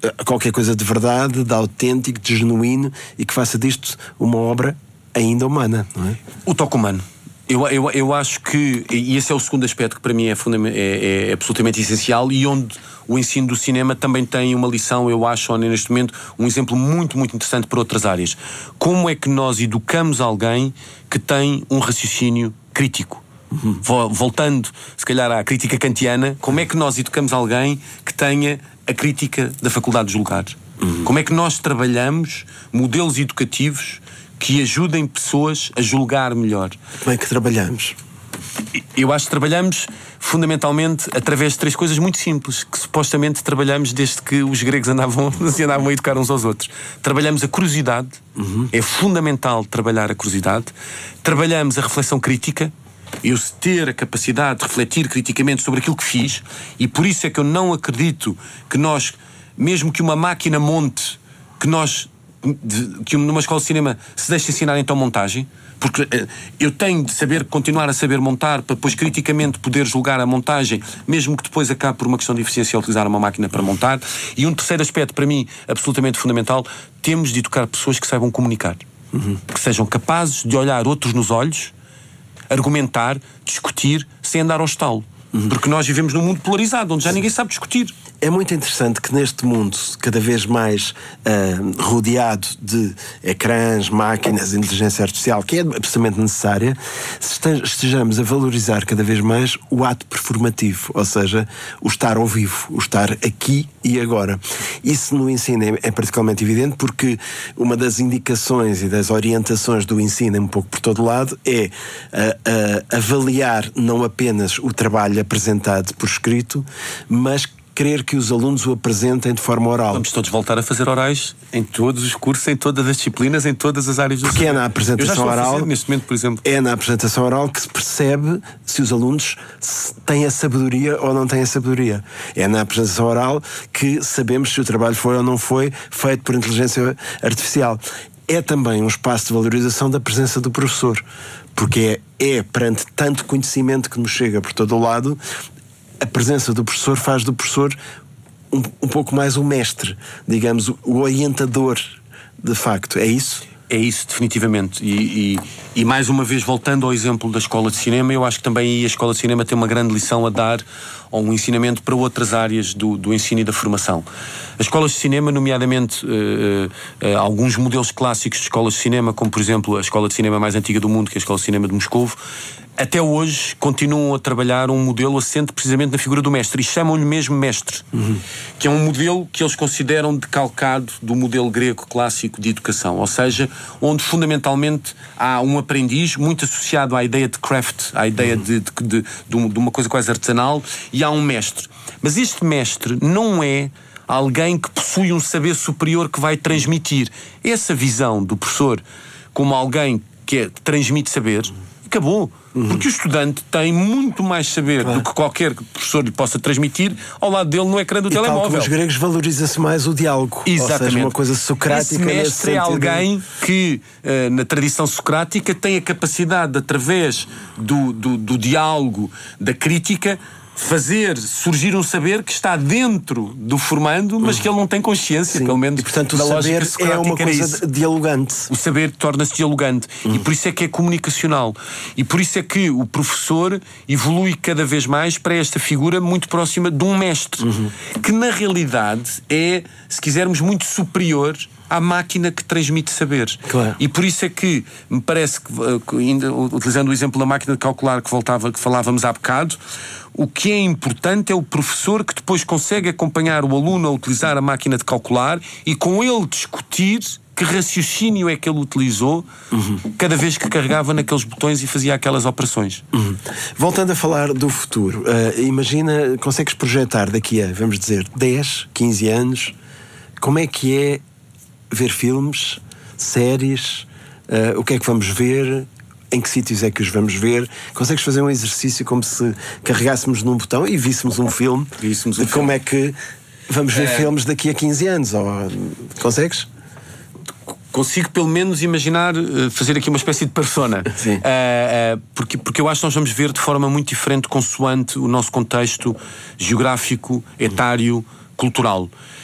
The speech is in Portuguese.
qualquer coisa de verdade, de autêntico, de genuíno, e que faça disto uma obra ainda humana, não é? O toque humano. Eu acho que, e esse é o segundo aspecto que para mim é absolutamente essencial, e onde o ensino do cinema também tem uma lição, eu acho, neste momento, um exemplo muito, muito interessante para outras áreas. Como é que nós educamos alguém que tem um raciocínio crítico? Voltando, se calhar, à crítica kantiana, como é que nós educamos alguém que tenha a crítica da faculdade de julgar? Como é que nós trabalhamos modelos educativos que ajudem pessoas a julgar melhor? Como é que trabalhamos? Eu acho que trabalhamos fundamentalmente através de 3 coisas muito simples, que supostamente trabalhamos desde que os gregos andavam a educar uns aos outros. Trabalhamos a curiosidade, é fundamental trabalhar a curiosidade. Trabalhamos a reflexão crítica, eu ter a capacidade de refletir criticamente sobre aquilo que fiz, e por isso é que eu não acredito que nós, mesmo que uma máquina monte, que numa escola de cinema se deixe ensinar então montagem, porque eu tenho de continuar a saber montar para depois criticamente poder julgar a montagem, mesmo que depois acabe por uma questão de eficiência utilizar uma máquina para montar. E um terceiro aspecto, para mim, absolutamente fundamental: temos de educar pessoas que saibam comunicar, que sejam capazes de olhar outros nos olhos, argumentar, discutir, sem andar ao estalo. Porque nós vivemos num mundo polarizado, onde já ninguém sabe discutir. É muito interessante que neste mundo, cada vez mais rodeado de ecrãs, máquinas, inteligência artificial, que é absolutamente necessária, estejamos a valorizar cada vez mais o ato performativo, ou seja, o estar ao vivo, o estar aqui e agora. Isso no ensino é particularmente evidente, porque uma das indicações e das orientações do ensino, um pouco por todo lado, é avaliar não apenas o trabalho apresentado por escrito, mas querer que os alunos o apresentem de forma oral. Vamos todos voltar a fazer orais em todos os cursos, em todas as disciplinas, em todas as áreas do Porque é na apresentação oral, neste momento, por exemplo. É na apresentação oral que se percebe se os alunos têm a sabedoria ou não têm a sabedoria. É na apresentação oral que sabemos se o trabalho foi ou não foi feito por inteligência artificial. É também um espaço de valorização da presença do professor, porque é perante tanto conhecimento que nos chega por todo o lado, a presença do professor faz do professor um pouco mais o mestre, digamos, o orientador, de facto. É isso? É isso, definitivamente. E mais uma vez, voltando ao exemplo da escola de cinema, eu acho que também aí a escola de cinema tem uma grande lição a dar, ou um ensinamento para outras áreas do ensino e da formação. As escolas de cinema, nomeadamente alguns modelos clássicos de escolas de cinema, como por exemplo a escola de cinema mais antiga do mundo, que é a Escola de Cinema de Moscovo, até hoje continuam a trabalhar um modelo assente precisamente na figura do mestre, e chamam-lhe mesmo mestre, que é um modelo que eles consideram decalcado do modelo grego clássico de educação, ou seja, onde fundamentalmente há um aprendiz muito associado à ideia de craft, à ideia de uma coisa quase artesanal, e há um mestre. Mas este mestre não é alguém que possui um saber superior que vai transmitir. Essa visão do professor como alguém que transmite saber acabou. Porque o estudante tem muito mais saber do que qualquer professor lhe possa transmitir ao lado dele no ecrã do telemóvel. Tal como os gregos, valoriza-se mais o diálogo. Exatamente. Ou seja, uma coisa socrática. Esse mestre é alguém que, na tradição socrática, tem a capacidade, através do diálogo, da crítica, fazer surgir um saber que está dentro do formando, mas que ele não tem consciência, pelo menos. E portanto o da saber lógica é uma coisa dialogante. O saber torna-se dialogante. E por isso é que é comunicacional. E por isso é que o professor evolui cada vez mais para esta figura muito próxima de um mestre, que na realidade é, se quisermos, muito superior à máquina que transmite saberes. Claro. E por isso é que me parece que, ainda utilizando o exemplo da máquina de calcular que falávamos há bocado, o que é importante é o professor que depois consegue acompanhar o aluno a utilizar a máquina de calcular e com ele discutir que raciocínio é que ele utilizou cada vez que carregava naqueles botões e fazia aquelas operações. Voltando a falar do futuro, imagina, consegues projetar daqui a, vamos dizer, 10, 15 anos, como é que é ver filmes, séries, o que é que vamos ver, em que sítios é que os vamos ver? Consegues fazer um exercício como se carregássemos num botão e víssemos um filme de como é que vamos ver filmes daqui a 15 anos? Consegues? Consigo pelo menos imaginar, fazer aqui uma espécie de persona. Sim. Porque eu acho que nós vamos ver de forma muito diferente consoante o nosso contexto geográfico, etário, cultural.